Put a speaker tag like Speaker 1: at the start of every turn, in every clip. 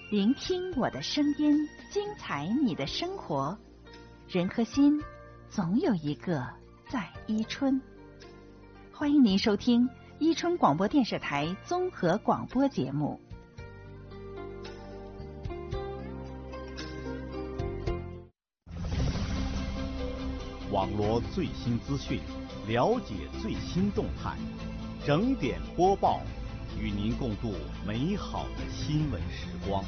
Speaker 1: 聆听我的声音，精彩你的生活。人和心，总有一个在伊春。欢迎您收听伊春广播电视台综合广播节目。
Speaker 2: 网罗最新资讯，了解最新动态，整点播报，与您共度美好的新闻时光。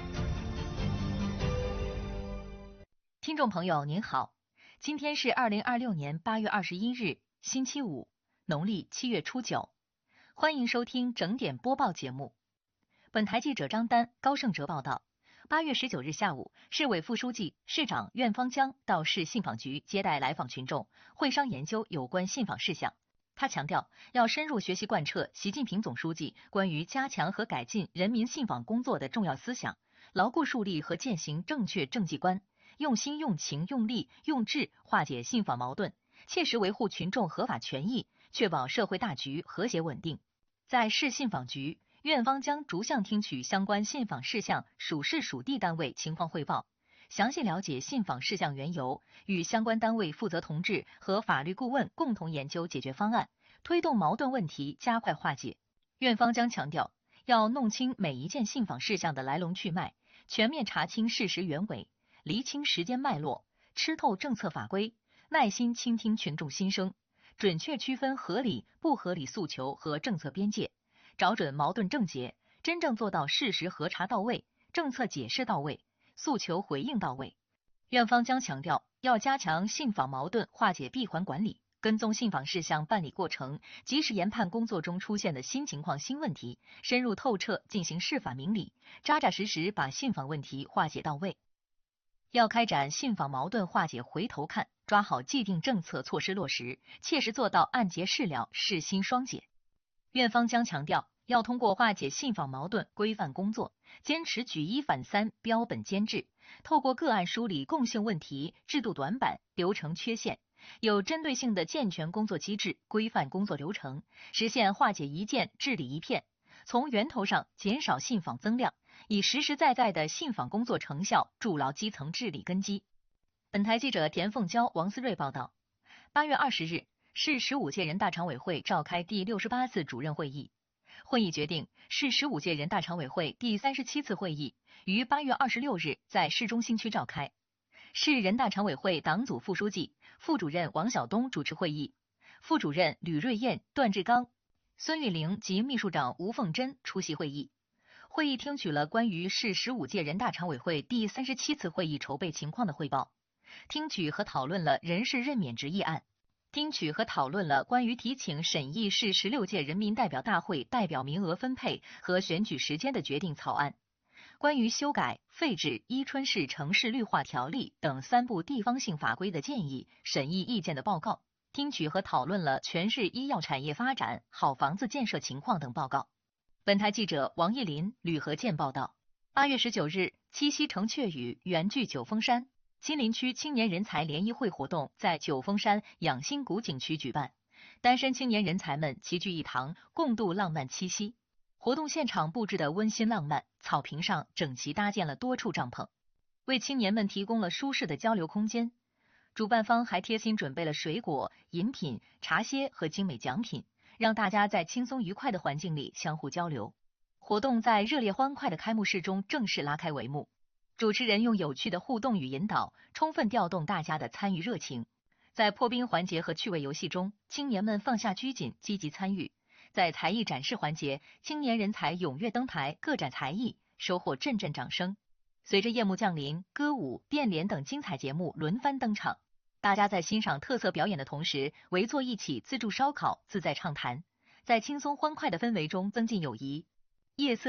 Speaker 3: 听众朋友您好，今天是2026年8月21日，星期五，农历7月初9，欢迎收听整点播报节目。本台记者张丹、高胜哲报道。8月19日下午，市委副书记、市长苑方江到市信访局接待来访群众，会商研究有关信访事项。他强调，要深入学习贯彻习近平总书记关于加强和改进人民信访工作的重要思想，牢固树立和践行正确政绩观，用心用情用力用智化解信访矛盾，切实维护群众合法权益，确保社会大局和谐稳定。在市信访局，苑方江逐项听取相关信访事项属市属地单位情况汇报，详细了解信访事项缘由，与相关单位负责同志和法律顾问共同研究解决方案，推动矛盾问题加快化解。苑方江强调，要弄清每一件信访事项的来龙去脉，全面查清事实原委，厘清时间脉络，吃透政策法规，耐心倾听群众心声，准确区分合理不合理诉求和政策边界，找准矛盾症结，真正做到事实核查到位，政策解释到位，诉求回应到位。苑方江强调，要加强信访矛盾化解闭环管理，跟踪信访事项办理过程，及时研判工作中出现的新情况新问题，深入透彻进行释法明理，扎扎实实把信访问题化解到位。要开展信访矛盾化解回头看，抓好既定政策措施落实，切实做到按揭事了，事心双解。苑方江强调，要通过化解信访矛盾规范工作，坚持举一反三，标本兼治，透过个案梳理共性问题、制度短板、流程缺陷，有针对性的健全工作机制，规范工作流程，实现化解一件治理一片，从源头上减少信访增量，以实实在在的信访工作成效筑牢基层治理根基。本台记者田凤娇、王思睿报道。8月20日，市15届人大常委会召开第68次主任会议。会议决定，市15届人大常委会第37次会议于8月26日在市中心区召开。市人大常委会党组副书记、副主任王晓东主持会议，副主任吕瑞燕、段志刚、孙玉玲及秘书长吴凤珍出席会议。会议听取了关于市15届人大常委会第37次会议筹备情况的汇报，听取和讨论了人事任免执议案，听取和讨论了关于提请审议市16届人民代表大会代表名额分配和选举时间的决定草案，关于修改、废止伊春市城市绿化条例等3部地方性法规的建议审议意见的报告，听取和讨论了全市医药产业发展、好房子建设情况等报告。本台记者王艺林、吕和健报道。8月19日，七夕呈雀羽，圆踞九峰山。金陵区青年人才联谊会活动在九峰山养心谷景区举办，单身青年人才们齐聚一堂，共度浪漫七夕。活动现场布置的温馨浪漫，草坪上整齐搭建了多处帐篷，为青年们提供了舒适的交流空间。主办方还贴心准备了水果、饮品、茶歇和精美奖品，让大家在轻松愉快的环境里相互交流。活动在热烈欢快的开幕式中正式拉开帷幕。主持人用有趣的互动与引导，充分调动大家的参与热情。在破冰环节和趣味游戏中，青年们放下拘谨，积极参与。在才艺展示环节，青年人才踊跃登台，各展才艺，收获阵阵掌声。随着夜幕降临，歌舞、变脸等精彩节目轮番登场。大家在欣赏特色表演的同时，围坐一起自助烧烤，自在畅谈，在轻松欢快的氛围中增进友谊。夜色